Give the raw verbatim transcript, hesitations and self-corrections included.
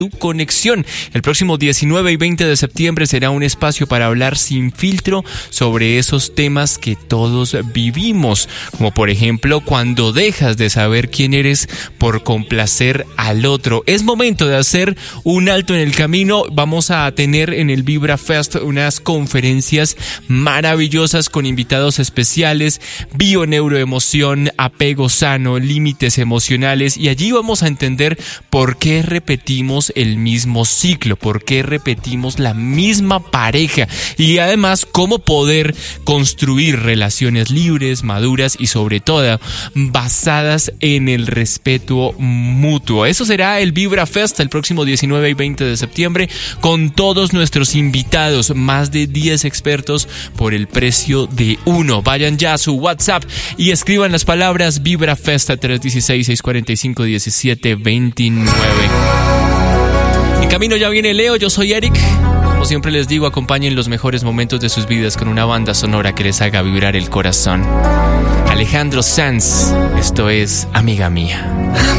tu conexión. El próximo diecinueve y veinte de septiembre será un espacio para hablar sin filtro sobre esos temas que todos vivimos, como por ejemplo cuando dejas de saber quién eres por complacer al otro. Es momento de hacer un alto en el camino. Vamos a tener en el Vibra Fest unas conferencias maravillosas con invitados especiales, bioneuroemoción, apego sano, límites emocionales, y allí vamos a entender por qué repetimos el mismo ciclo, por qué repetimos la misma pareja y además cómo poder construir relaciones libres, maduras y sobre todo basadas en el respeto mutuo. Eso será el Vibra Fest el próximo diecinueve y veinte de septiembre con todos nuestros invitados, más de diez expertos por el precio de uno. Vayan ya a su WhatsApp y escriban las palabras Vibra Fest a tres uno seis, seis cuatro cinco, uno siete dos nueve. En camino ya viene Leo, yo soy Eric. Como siempre les digo, acompañen los mejores momentos de sus vidas con una banda sonora que les haga vibrar el corazón. Alejandro Sanz, esto es Amiga Mía.